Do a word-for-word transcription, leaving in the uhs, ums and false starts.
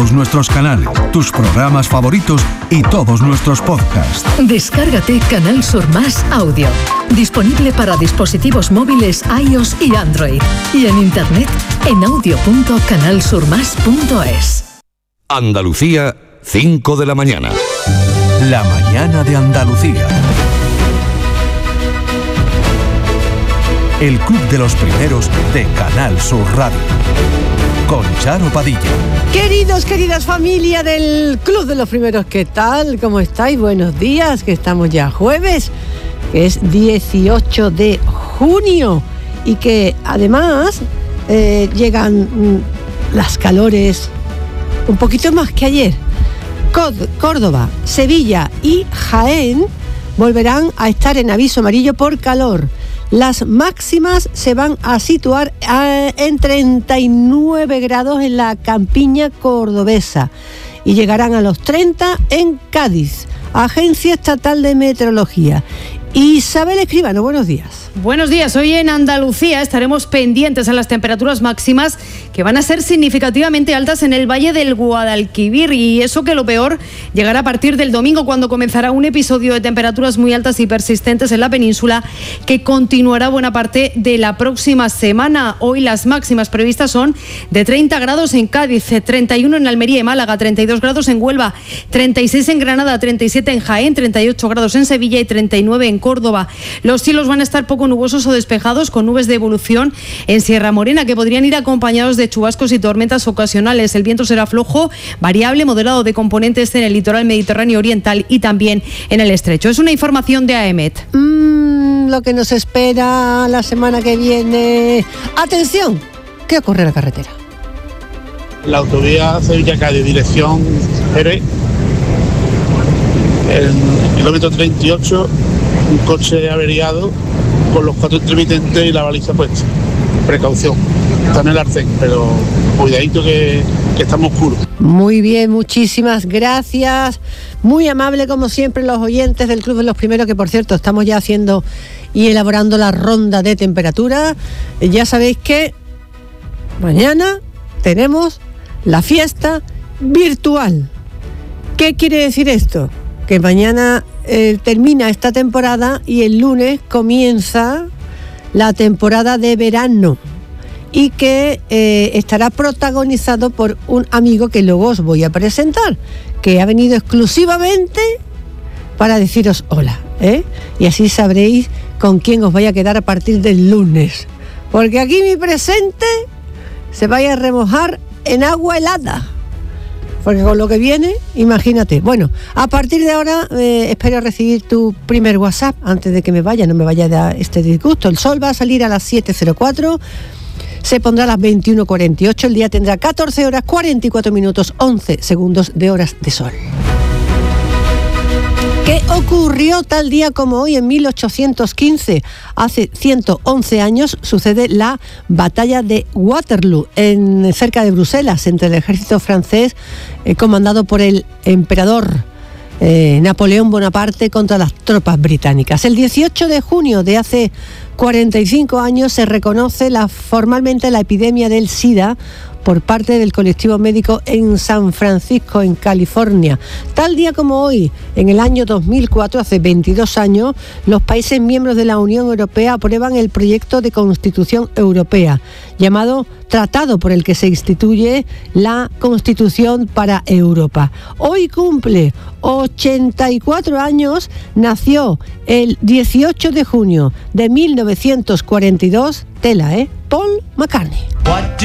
todos nuestros canales, tus programas favoritos y todos nuestros podcasts. Descárgate Canal Sur Más Audio. Disponible para dispositivos móviles iOS y Android. Y en internet en audio punto canal sur más punto es. Andalucía, cinco de la mañana. La mañana de Andalucía. El club de los primeros de Canal Sur Radio. Con Charo Padilla. Queridos, queridas familia del Club de los Primeros, ¿qué tal? ¿Cómo estáis? Buenos días, que estamos ya jueves, que es dieciocho de junio y que además eh, llegan mm, las calores un poquito más que ayer. Cod- Córdoba, Sevilla y Jaén volverán a estar en aviso amarillo por calor. Las máximas se van a situar a, en treinta y nueve grados en la campiña cordobesa y llegarán a los treinta en Cádiz. Agencia Estatal de Meteorología. Isabel Escribano, buenos días. Buenos días. Hoy en Andalucía estaremos pendientes a las temperaturas máximas que van a ser significativamente altas en el Valle del Guadalquivir, y eso que lo peor llegará a partir del domingo, cuando comenzará un episodio de temperaturas muy altas y persistentes en la península que continuará buena parte de la próxima semana. Hoy las máximas previstas son de treinta grados en Cádiz, treinta y uno en Almería y Málaga, treinta y dos grados en Huelva, treinta y seis en Granada, treinta y siete en Jaén, treinta y ocho grados en Sevilla y treinta y nueve en Córdoba. Los cielos van a estar poco nubosos o despejados, con nubes de evolución en Sierra Morena que podrían ir acompañados de chubascos y tormentas ocasionales. El viento será flojo, variable, moderado de componente este en el litoral mediterráneo oriental y también en el estrecho. Es una información de AEMET. Mm, lo que nos espera la semana que viene. ¡Atención! ¿Qué ocurre en la carretera? La autovía Sevilla-Cádiz, dirección Jerez, el kilómetro treinta y ocho, un coche averiado con los cuatro intermitentes y la baliza puesta. Precaución, está en el arcén, pero cuidadito que, que estamos oscuros. Muy bien, muchísimas gracias. Muy amable como siempre los oyentes del Club de los Primeros, que por cierto estamos ya haciendo y elaborando la ronda de temperatura. Ya sabéis que mañana tenemos la fiesta virtual. ¿Qué quiere decir esto? Que mañana eh, termina esta temporada y el lunes comienza la temporada de verano, y que eh, estará protagonizado por un amigo que luego os voy a presentar, que ha venido exclusivamente para deciros hola, ¿eh? Y así sabréis con quién os vais a quedar a partir del lunes, porque aquí mi presente se vaya a remojar en agua helada. Porque con lo que viene, imagínate. Bueno, a partir de ahora eh, espero recibir tu primer WhatsApp antes de que me vaya, no me vaya a dar este disgusto. El sol va a salir a las siete cero cuatro, se pondrá a las veintiuno cuarenta y ocho, el día tendrá catorce horas cuarenta y cuatro minutos once segundos de horas de sol. ¿Qué ocurrió tal día como hoy en mil ochocientos quince? Hace ciento once años sucede la batalla de Waterloo, en, cerca de Bruselas, entre el ejército francés eh, comandado por el emperador eh, Napoleón Bonaparte contra las tropas británicas. El dieciocho de junio de hace cuarenta y cinco años se reconoce la, formalmente la epidemia del SIDA por parte del colectivo médico en San Francisco, en California. Tal día como hoy, en el año dos mil cuatro, hace veintidós años, los países miembros de la Unión Europea aprueban el proyecto de Constitución Europea, llamado Tratado por el que se instituye la Constitución para Europa. Hoy cumple ochenta y cuatro años, nació el dieciocho de junio de mil novecientos cuarenta y dos, tela, ¿eh? Paul McCartney.